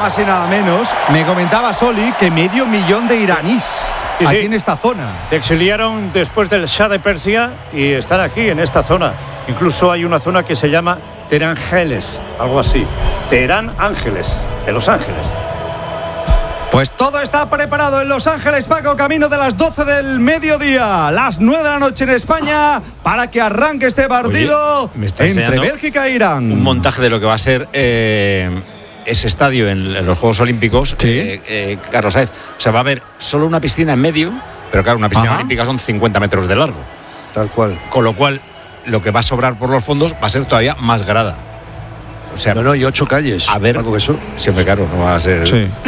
más y nada menos, me comentaba Soli que 500.000 de iraníes aquí en esta zona. Se exiliaron después del Shah de Persia y están aquí en esta zona. Incluso hay una zona que se llama Teherán Ángeles, algo así. Teherán Ángeles, de Los Ángeles. Pues todo está preparado en Los Ángeles, Paco, camino de las 12 del mediodía, las 9 de la noche en España, para que arranque este partido. Oye, me está entre Bélgica e Irán. Un montaje de lo que va a ser ese estadio en los Juegos Olímpicos, sí. Carlos Saez. O sea, va a haber solo una piscina en medio, pero claro, una piscina olímpica son 50 metros de largo. Tal cual. Con lo cual, lo que va a sobrar por los fondos va a ser todavía más grada. O sea, y 8 calles. A ver, algo que eso. Siempre claro, no va a ser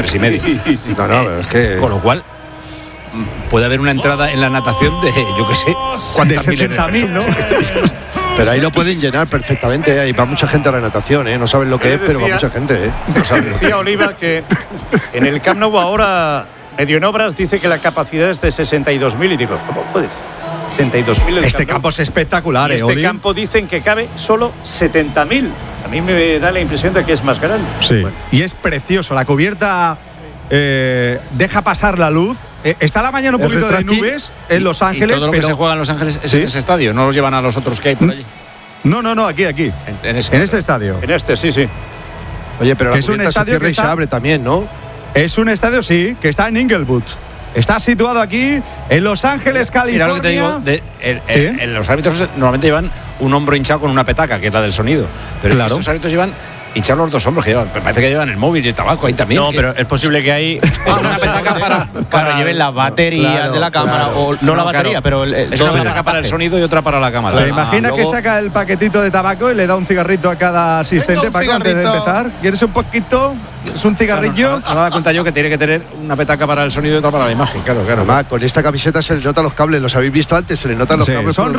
3,5. Es que. Con lo cual, puede haber una entrada en la natación de, yo qué sé, de 70.000, ¿no? Pero ahí lo pueden llenar perfectamente. Ahí va mucha gente a la natación, ¿eh? No saben lo que es, pero va mucha gente, ¿eh? Decía Oliva que en el Camp Nou ahora, medio en obras, dice que la capacidad es de 62.000. Y digo, ¿cómo puedes? 62.000. Este campo es espectacular, Este campo dicen que cabe solo 70.000. A mí me da la impresión de que es más grande. Sí, bueno. Y es precioso. La cubierta deja pasar la luz. Está la mañana un poquito de nubes en Los Ángeles. ¿Y todo lo que se juega en Los Ángeles es en ese estadio? ¿No los llevan a los otros que hay por allí? No, aquí. En este estadio. En este, sí. Oye, pero que la es un estadio que se abre también, ¿no? Es un estadio, sí, que está en Inglewood. Está situado aquí en Los Ángeles, California. Mira lo que te digo, los árbitros normalmente llevan un hombro hinchado con una petaca, que es la del sonido. Pero claro, estos árbitros llevan hinchados los dos hombros que llevan. Parece que llevan el móvil y el tabaco ahí también. No, pero es posible que hay una petaca para lleven las baterías de la cámara. O no la batería, pero es una petaca para el sonido y otra para la cámara. ¿Te imaginas que saca el paquetito de tabaco y le da un cigarrito a cada asistente, Paco, antes de empezar? ¿Quieres un poquito? ¿Es un cigarrillo? No me da cuenta yo que tiene que tener una petaca para el sonido y otra para la imagen. Claro. Además, con esta camiseta se les notan los cables. Los habéis visto antes, se les notan los cables. Son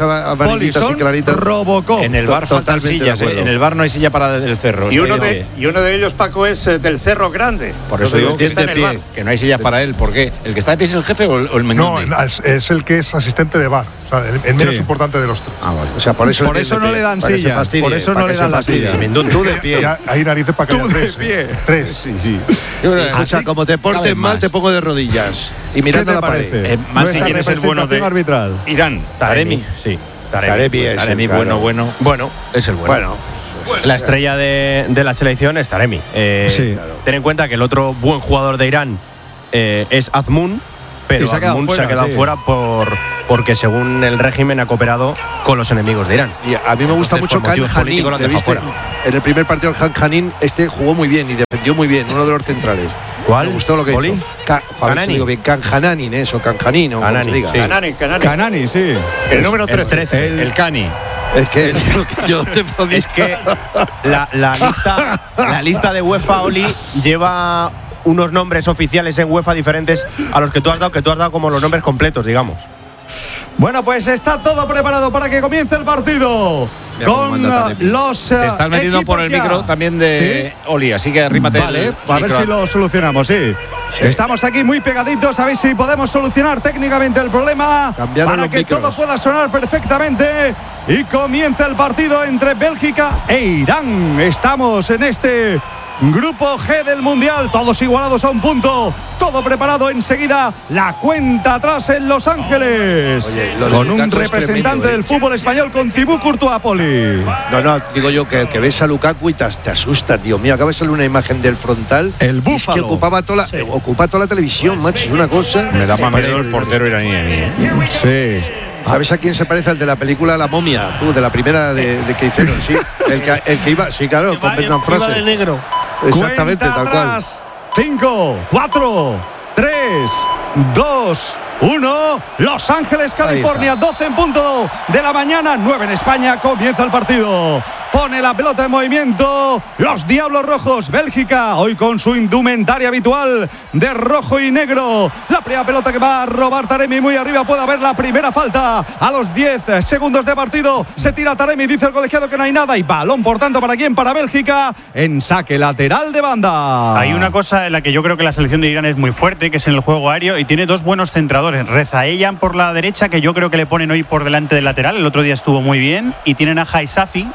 Robocop. En el bar faltan sillas. En el bar no hay silla para el cerro. Y uno de ellos, Paco, es del Cerro Grande. Por eso digo que está en el bar. Que no hay sillas para él. ¿Por qué? ¿El que está de pie es el jefe o el menú? No, es el que es asistente de bar. O sea, el menos importante de los tres. Vale. O sea, por eso no le dan sillas. Por eso no le dan la silla. Tú de pie. Hay narices para que haya tres. Tú de pie. Tres. Sí. Escucha, como te portes mal, te pongo de rodillas. Y mirando la pared. Más si quieres el bueno de arbitral. Irán. Taremi. Sí. Taremi, bueno. Bueno, es el bueno. La estrella de la selección es Taremi. Ten en cuenta que el otro buen jugador de Irán es Azmoun, pero Azmoun se ha quedado fuera porque según el régimen ha cooperado con los enemigos de Irán. Y a mí me gusta mucho Khan Hanin. En el primer partido Khan Hanin jugó muy bien y defendió muy bien, uno de los centrales. ¿Cuál? Me gustó lo que hizo. Khan Hanin, eso, Khan Hanin o como se diga. Kanani, sí. El número 13. El Cani. Es que yo te puedo decir. Es que la lista de UEFA, Oli, lleva unos nombres oficiales en UEFA diferentes a los que tú has dado como los nombres completos, digamos. Bueno, pues está todo preparado para que comience el partido. Con los te estás metiendo por el micro también de Oli, así que arrímate. Vale, a ver si lo solucionamos, sí. Estamos aquí muy pegaditos, a ver si podemos solucionar técnicamente el problema para que todo pueda sonar perfectamente. Y comienza el partido entre Bélgica e Irán. Estamos en este Grupo G del Mundial, todos igualados a un punto, todo preparado. Enseguida la cuenta atrás en Los Ángeles. Oye, con un representante del fútbol español, con Thibaut Courtois, Poli. No, digo yo que ves a Lukaku y te asustas, Dios mío. Acaba de salir una imagen del frontal. El búfalo. Es que ocupa toda la televisión, macho, es una cosa. Me da más miedo el portero iraní a mí. Sí. ¿Sabes a quién se parece? Al de la película La Momia, tú, de la primera de que hicieron, sí. El que iba, sí, claro, con Brendan Fraser. de negro. Exactamente, tal cual. 5, 4, 3, 2, 1. Los Ángeles, California, 12 en punto de la mañana, 9 en España. Comienza el partido. Pone la pelota en movimiento los Diablos Rojos. Bélgica, hoy con su indumentaria habitual de rojo y negro. La primera pelota que va a robar Taremi muy arriba. Puede haber la primera falta a los 10 segundos de partido. Se tira Taremi, dice el colegiado que no hay nada. Y balón, por tanto, ¿para quién? Para Bélgica, en saque lateral de banda. Hay una cosa en la que yo creo que la selección de Irán es muy fuerte, que es en el juego aéreo, y tiene dos buenos centradores. Rezaeian por la derecha, que yo creo que le ponen hoy por delante del lateral. El otro día estuvo muy bien. Y tienen a Haisafi, el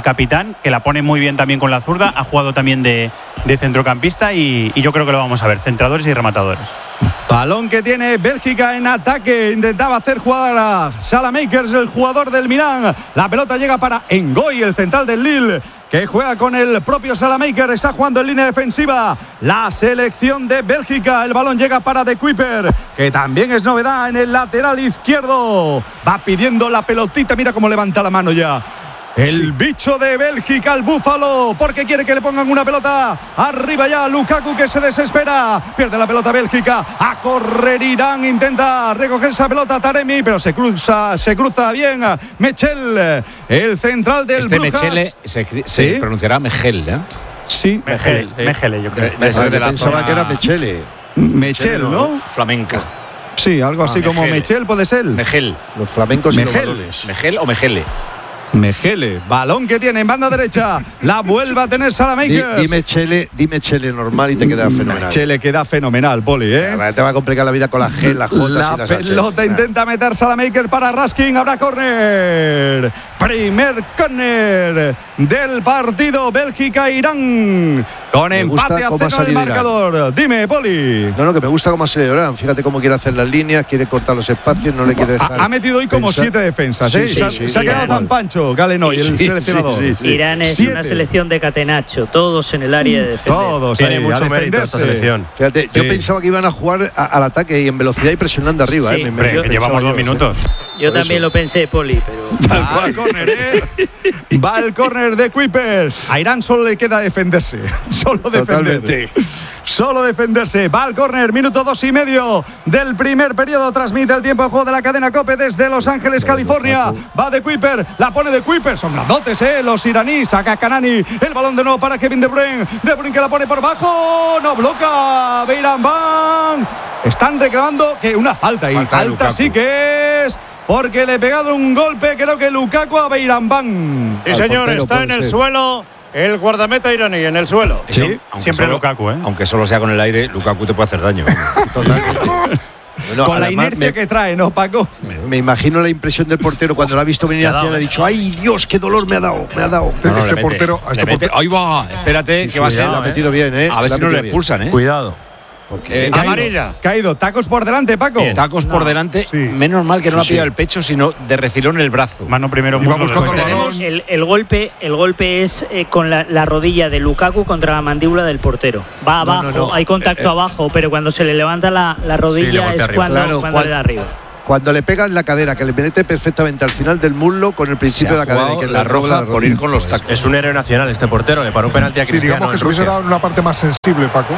capitán, que la pone muy bien también con la zurda, ha jugado también de centrocampista y yo creo que lo vamos a ver, centradores y rematadores. Balón que tiene Bélgica en ataque. Intentaba hacer jugar a Salamakers, el jugador del Milán. La pelota llega para Ngoy, el central del Lille, que juega con el propio Salamakers. Está jugando en línea defensiva la selección de Bélgica. El balón llega para De Kuyper, que también es novedad en el lateral izquierdo. Va pidiendo la pelotita. Mira cómo levanta la mano ya el bicho de Bélgica, el búfalo, porque quiere que le pongan una pelota arriba ya. Lukaku, que se desespera, pierde la pelota Bélgica. A correr Irán, intenta recoger esa pelota Taremi, pero se cruza bien Mechel, el central del Brujas. Mechele se pronunciará Mechel, ¿eh? Sí, Mechele, yo creo. Pensaba que era Mechele. Mechel, ¿no? Flamenca. Sí, algo así como Mechel puede ser. Mechel. Los flamencos y los Mechel. balones. Mechel o Mechele. Mechele, balón que tiene en banda derecha, la vuelve a tener Salamakers. Dime Chele normal y te queda fenomenal. Chele queda fenomenal, Poli, ¿eh? Te va a complicar la vida con la G, la J. La pelota intenta meter Salamakers para Raskin. Habrá córner. Primer córner del partido. Bélgica-Irán. Con empate a 0 en el marcador. Dime, Poli. No, que me gusta cómo ha salido Irán. Fíjate cómo quiere hacer las líneas, quiere cortar los espacios, no le quiere dejar. Ha metido hoy como 7 defensas, ¿eh? Se ha quedado tan pancho Galenoy, el seleccionador. Irán es una selección de catenacho, todos en el área de defensa. Todos tiene ahí, mucho a mérito esta selección. Fíjate, yo pensaba que iban a jugar al ataque y en velocidad y presionando arriba. Sí, llevamos 2 minutos. Yo también lo pensé, Poli, pero... Va al córner, ¿eh? Va al córner de Kuipers. A Irán solo le queda defenderse. Solo defender. Solo defenderse. Va al córner, minuto 2:30 del primer periodo. Transmite el tiempo de juego de la cadena COPE desde Los Ángeles, California. Va de Kuiper, la pone de Kuiper. Son grandotes, los iraníes. Saca Kanani. El balón de nuevo para Kevin De Bruyne. De Bruyne que la pone por bajo. No bloca. Beiranvand. Están reclamando que una falta. Y falta sí que es. Porque le he pegado un golpe, creo que Lukaku a Beiranvand. Sí, señor, está en el suelo. El guardameta iraní en el suelo. Sí, siempre Lukaku, ¿eh? Aunque solo sea con el aire, Lukaku te puede hacer daño. No, con la inercia que trae, ¿no, Paco? Me imagino la impresión del portero cuando lo ha visto venir hacia él. Ha dicho, ¡ay, Dios, qué dolor me ha dado! Este portero. Ahí va, espérate, que va a ser. Lo ha metido bien, ¿eh? A ver si no le expulsan, ¿eh? Cuidado. Amarilla. Caído. Tacos por delante, Paco. Tacos por delante. Sí. Menos mal que no le ha pillado el pecho, sino de refilón el brazo. Mano primero. El golpe es con la rodilla de Lukaku contra la mandíbula del portero. Va abajo, hay contacto abajo, pero cuando se le levanta la rodilla es cuando le da arriba. Cuando le pega en la cadera, que le mete perfectamente al final del muslo con el principio de la cadera. Que la roja por ir con los tacos. Es un héroe nacional este portero. Le paró un penalti a Cristiano. Digamos que se hubiese dado en una parte más sensible, Paco.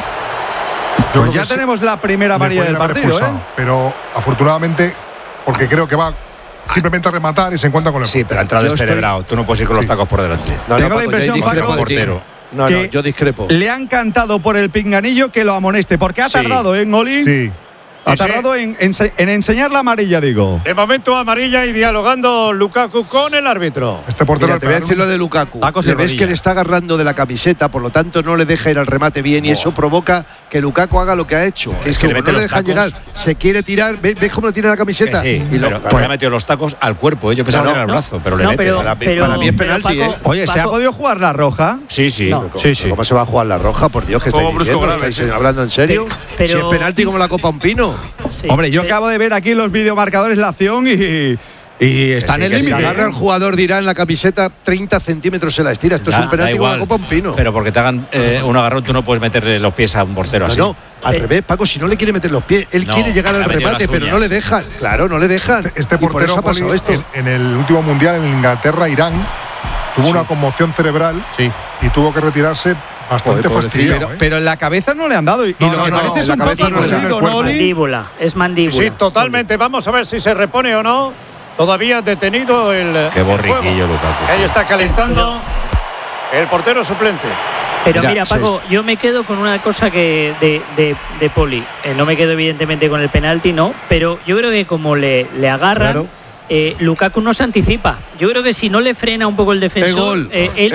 Pues ya tenemos la primera amarilla del partido, ¿eh? Pero afortunadamente, porque creo que va simplemente a rematar y se encuentra con el Sí, pero ha entrado descerebrado. Tú no puedes ir con los tacos por delante. Tengo la impresión, Paco, No, yo discrepo. Le han cantado por el pinganillo que lo amoneste, porque ha tardado en Oli. Sí. Ha tardado en enseñar la amarilla, digo. De momento amarilla y dialogando Lukaku con el árbitro. Este portero. Mira, te voy a decir lo de Lukaku. Le ves que le está agarrando de la camiseta, por lo tanto no le deja ir al remate bien y eso provoca que Lukaku haga lo que ha hecho. Es que no le dejan llegar, se quiere tirar. ¿Ves cómo le tira la camiseta? Sí, pero le ha metido los tacos al cuerpo. Yo pensaba que era el brazo, pero le mete. Para mí es penalti, Paco, Oye, ¿se ha podido jugar la roja? Sí. ¿Cómo se va a jugar la roja? Por Dios, que estáis diciendo. ¿Estáis hablando en serio? Si es penalti como la Copa Un Pino. Hombre, yo acabo de ver aquí los videomarcadores la acción y está en el límite. Si agarra el jugador de Irán la camiseta 30 centímetros se la estira. Esto es un penalti como la Copa Un Pino. Pero porque te hagan un agarrón, tú no puedes meterle los pies a un portero así. No, al revés, Paco, si no le quiere meter los pies, él quiere llegar al remate, pero no le dejan. Claro, no le dejan. Este portero ha pasado esto. En el último mundial en Inglaterra-Irán tuvo una conmoción cerebral y tuvo que retirarse bastante fastidiado. Pero en la cabeza no le han dado. Y lo que parece es un poco cosido, ¿no, Oli? Es mandíbula. Sí, totalmente. Vamos a ver si se repone o no. Todavía detenido el. Qué borriquillo, Lukaku. Ahí está calentando el portero suplente. Pero mira, Paco, yo me quedo con una cosa que de Poli. No me quedo evidentemente con el penalti, no. Pero yo creo que como le agarran. Claro. Lukaku no se anticipa. Yo creo que si no le frena un poco el defensor,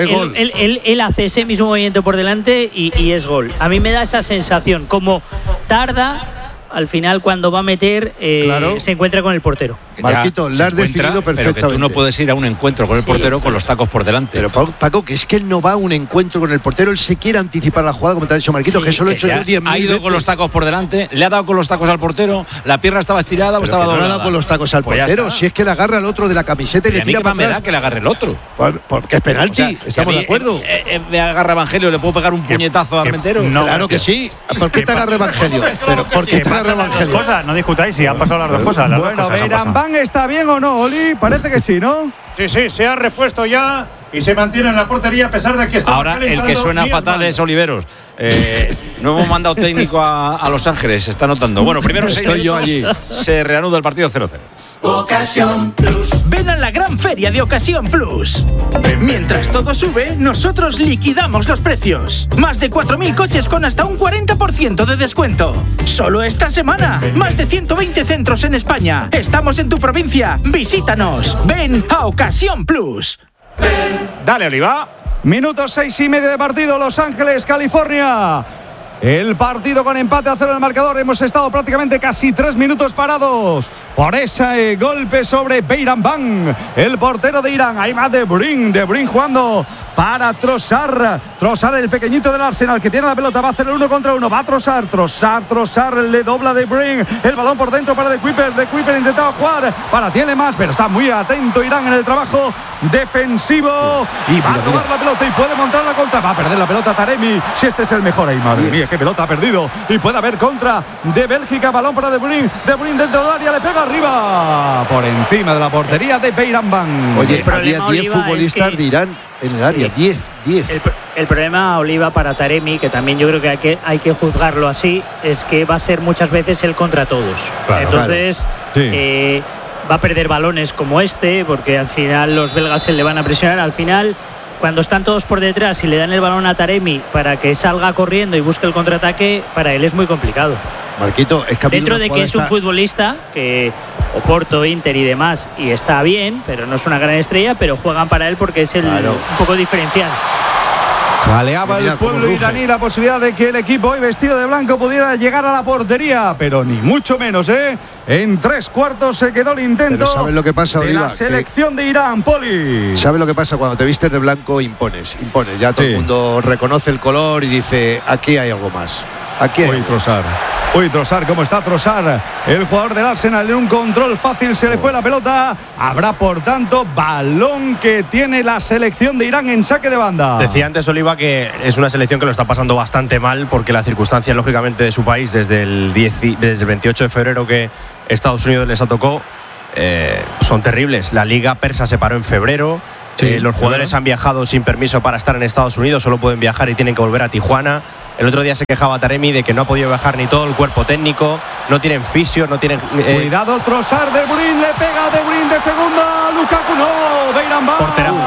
él hace ese mismo movimiento por delante y es gol. A mí me da esa sensación. Como tarda, al final cuando va a meter se encuentra con el portero. Marquito, la has definido perfectamente. Pero que tú no puedes ir a un encuentro con el portero con los tacos por delante. Pero Paco, que es que él no va a un encuentro con el portero, él se quiere anticipar la jugada, como te ha dicho Marquito, que eso lo he hecho yo 10 Ha ido con los tacos por delante, le ha dado con los tacos al portero, la pierna estaba estirada o estaba doblada. No le ha dado con los tacos al portero, si es que le agarra al otro de la camiseta y le tira para atrás. Me da que le agarre el otro. Porque es penalti, estamos de acuerdo. Me agarra Evangelio, ¿le puedo pegar un puñetazo a Armentero? No, claro que sí. ¿Por qué te agarra Evangelio? Pero ¿por qué te agarra Evangelio? No discutáis si han pasado las dos cosas. Bueno, Beirán ¿está bien o no, Oli? Parece que sí, ¿no? Sí, se ha repuesto ya y se mantiene en la portería a pesar de que está. Ahora el que suena fatal es Oliveros. No hemos mandado técnico a Los Ángeles, se está notando. Bueno, primero 6 minutos, yo allí. Se reanuda el partido 0-0. Ocasión Plus. Ven a la gran feria de Ocasión Plus. Mientras todo sube, nosotros liquidamos los precios. Más de 4.000 coches con hasta un 40% de descuento. Solo esta semana. Más de 120 centros en España. Estamos en tu provincia. Visítanos. Ven a Ocasión Plus. Dale, Oliva. Minutos 6:30 de partido. Los Ángeles, California. El partido con empate a 0 en el marcador. Hemos estado prácticamente casi 3 minutos parados por ese golpe sobre Beirán, el portero de Irán. Ahí va De Bruyne jugando para Trossard, el pequeñito del Arsenal que tiene la pelota, va a hacer el 1 contra 1, va a Trossard, le dobla De Bruyne, el balón por dentro para De Kuyper intentaba jugar para Tiene más, pero está muy atento Irán en el trabajo defensivo y va a robar la pelota y puede montar la contra, va a perder la pelota Taremi, si este es el mejor ahí, madre mía, qué pelota ha perdido y puede haber contra de Bélgica, balón para De Bruyne dentro del área, le pega arriba, por encima de la portería de Beirán. Oye, había 10 futbolistas de Irán en el área, 10. El problema, Oliva, para Taremi, que también yo creo que hay que juzgarlo así, es que va a ser muchas veces el contra todos. Claro, entonces, va a perder balones como este, porque al final los belgas se le van a presionar. Al final, cuando están todos por detrás y le dan el balón a Taremi para que salga corriendo y busque el contraataque, para él es muy complicado. Marquito, es que dentro de que es un futbolista que Oporto, Inter y demás, y está bien, pero no es una gran estrella, pero juegan para él porque es un poco diferencial. Jaleaba el pueblo iraní la posibilidad de que el equipo hoy vestido de blanco pudiera llegar a la portería, pero ni mucho menos, En 3 cuartos se quedó el intento. ¿Sabes lo que pasa, de la selección de Irán, Poli? ¿Sabes lo que pasa? Cuando te vistes de blanco impones. Ya todo el mundo reconoce el color y dice, aquí hay algo más. Aquí hay Trossard, ¿cómo está Trossard? El jugador del Arsenal en un control fácil, se le fue la pelota. Habrá, por tanto, balón que tiene la selección de Irán en saque de banda. Decía antes, Oliva, que es una selección que lo está pasando bastante mal porque las circunstancias, lógicamente, de su país desde el 28 de febrero que Estados Unidos les atacó son terribles. La Liga Persa se paró en febrero. Los jugadores han viajado sin permiso para estar en Estados Unidos, solo pueden viajar y tienen que volver a Tijuana. El otro día se quejaba Taremi de que no ha podido viajar ni todo el cuerpo técnico, no tienen fisio, no tienen... Cuidado, Trossard, De Bruyne, le pega De Bruyne de segunda, Lukaku no, Beirán. Porterazo.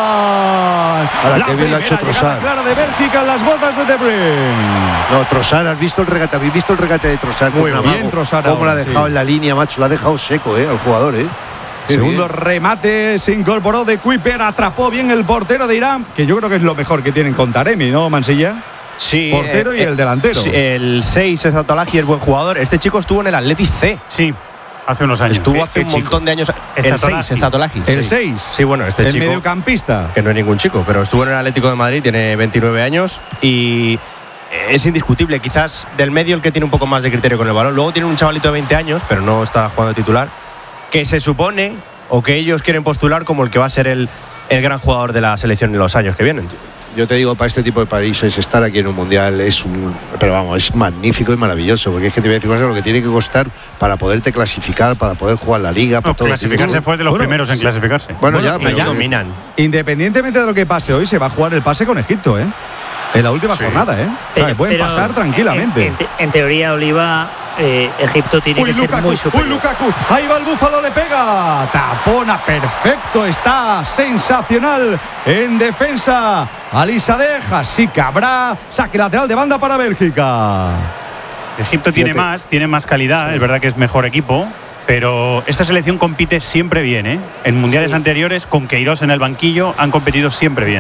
Ahora qué bien lo ha hecho Trossard. Clara de Bélgica en las botas de De Bruyne. No, Trossard, ¿has visto el regate? ¿Habéis visto el regate de Trossard? Muy bien, Trossard. Cómo lo ha dejado en la línea, macho, lo ha dejado seco, al jugador, Segundo remate, se incorporó De Kuyper, atrapó bien el portero de Irán, que yo creo que es lo mejor que tienen con Taremi, ¿no, Mansilla? Sí. Portero y el delantero. Sí, el 6 es Zatolagi, es buen jugador. Este chico estuvo en el Athletic C. Sí, hace unos años. Estuvo hace un montón de años. El 6 es Zatolagi. El 6. Sí, bueno, este chico. El mediocampista. Que no es ningún chico, pero estuvo en el Atlético de Madrid, tiene 29 años y es indiscutible. Quizás del medio el que tiene un poco más de criterio con el balón. Luego tiene un chavalito de 20 años, pero no está jugando de titular, que se supone o que ellos quieren postular como el que va a ser el gran jugador de la selección en los años que vienen. Yo te digo, para este tipo de países estar aquí en un mundial es es magnífico y maravilloso, porque es que te voy a decir cosas lo que tiene que costar para poderte clasificar, para poder jugar la liga, para todo. Clasificarse fue de los primeros en clasificarse. Bueno, ya dominan. Independientemente de lo que pase hoy, se va a jugar el pase con Egipto, en la última jornada, O sea, pueden pasar tranquilamente. En teoría, Oliva, Egipto tiene que ser muy superior. Lukaku, ahí va el Búfalo, le pega, tapona, perfecto, está sensacional en defensa. Alisadeh, así que habrá saque lateral de banda para Bélgica. Egipto tiene más calidad, es verdad que es mejor equipo, pero esta selección compite siempre bien, En mundiales anteriores, con Queiroz en el banquillo, han competido siempre bien.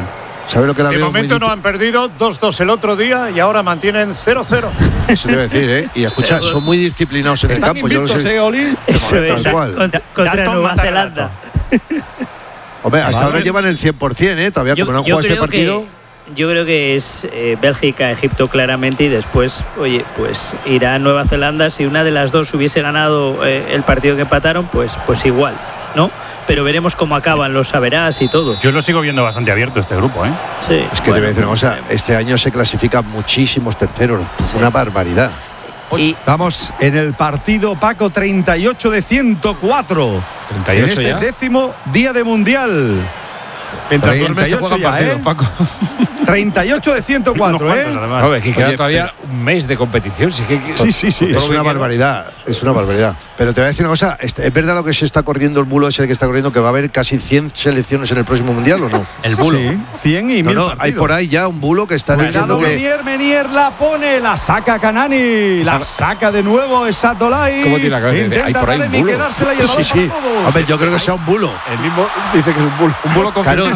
¿Sabe lo que la de veo momento no han perdido 2-2 el otro día y ahora mantienen 0-0. Eso te iba a decir, ¿eh? Y escucha, son muy disciplinados en el campo. Están invictos, Oli. Eso es, contra Nueva Zelanda. Hombre, hasta ahora llevan el 100%, ¿eh? Todavía como no han jugado este partido. Yo creo que es Bélgica, Egipto claramente, y después, oye, pues Irán, Nueva Zelanda. Si una de las dos hubiese ganado el partido que empataron, pues igual, ¿no? Pero veremos cómo acaban los saberás y todo. Yo lo sigo viendo bastante abierto este grupo, ¿eh? Sí. Es que te voy a decir una cosa, este año se clasifican muchísimos terceros, una barbaridad. Y vamos en el partido, Paco, 38 de 104. 38 en este ya. 10º día de Mundial. Mientras duermes se juega partido, Paco. 38 de 104, ¿eh? No, que queda todavía un mes de competición. Sí. Es una barbaridad, es una barbaridad. Pero te voy a decir una cosa, ¿es verdad lo que se está corriendo el bulo ese que está corriendo, que va a haber casi 100 selecciones en el próximo Mundial o no? El bulo. Sí, 100 y 1000 partidos. Hay por ahí ya un bulo que está diciendo que… Menier la pone, la saca Kanani, la saca de nuevo Sadolai. ¿Cómo tiene la cabeza? Intenta ¿Hay por ahí un bulo? quedársela y el balón para todos. Hombre, yo creo que sea un bulo. El mismo dice que es un bulo. Un bulo confirmado.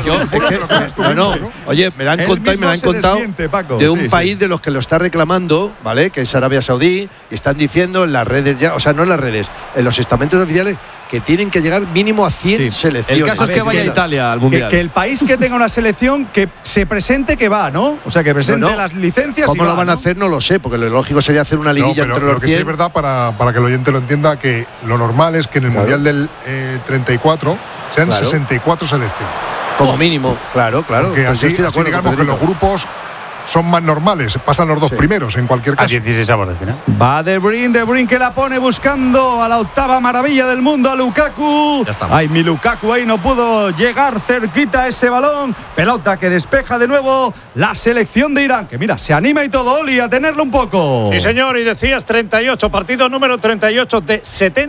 Oye, me la han contado y me la han contado de un país de los que lo está reclamando, ¿vale? Que es Arabia Saudí, y están diciendo en las redes ya, o sea, no en las redes, en los estamentos oficiales, que tienen que llegar mínimo a 100 selecciones. El caso es que vaya a Italia al Mundial. Que el país que tenga una selección que se presente, que va, ¿no? O sea, que presente las licencias. ¿Cómo lo van a hacer? No lo sé, porque lo lógico sería hacer una liguilla entre los 100. Lo que sí es verdad, para que el oyente lo entienda, que lo normal es que en el Mundial del 34 sean 64 selecciones. Como mínimo, claro. Que así digamos que los grupos son más normales, pasan los dos primeros en cualquier caso. A 16 avos de final. Va De Bruyne que la pone buscando a la octava maravilla del mundo, a Lukaku. Ay, mi Lukaku ahí no pudo llegar cerquita a ese balón. Pelota que despeja de nuevo la selección de Irán, que mira, se anima y todo, Oli, a tenerlo un poco. Sí, señor, y decías 38, partido número 38 de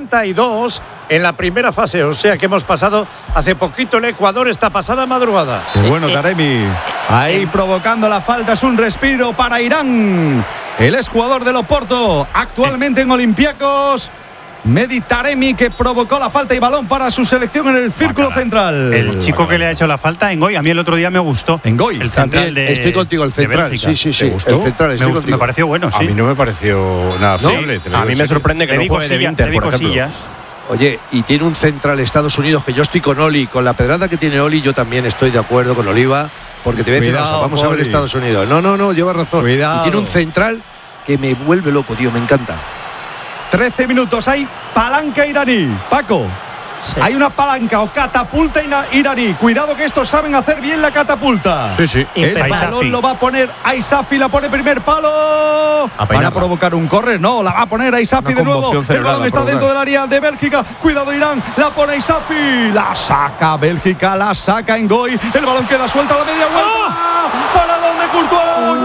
72 en la primera fase, o sea que hemos pasado hace poquito el Ecuador esta pasada madrugada. Qué bueno, Taremi. Ahí provocando la falta, es un respiro para Irán. El exjugador del Oporto, actualmente en Olympiacos. Mehdi Taremi, que provocó la falta y balón para su selección en el círculo central. El chico que le ha hecho la falta, Ngoy, a mí el otro día me gustó. Ngoy, el central de, estoy contigo, el central. Sí. ¿Te gustó? El central, me pareció bueno, sí. A mí no me pareció nada fiable. A mí me sorprende que no juegue de Inter, por ejemplo. Oye, y tiene un central Estados Unidos, que yo estoy con Oli, con la pedrada que tiene Oli, yo también estoy de acuerdo con Oliva, porque te voy a decir, vamos a ver Estados Unidos. No, lleva razón. Cuidado. Y tiene un central que me vuelve loco, tío, me encanta. 13 minutos, hay palanca iraní. Paco, hay una palanca o catapulta iraní. Cuidado que estos saben hacer bien la catapulta. Sí. El balón lo va a poner Aisafi, la pone primer palo. Van a provocar un córner, no, la va a poner Aisafi de nuevo. El balón está dentro del área de Bélgica. Cuidado Irán, la pone Aisafi. La saca Bélgica, la saca Ngoy. El balón queda suelto a la media vuelta. ¿Para dónde Courtois?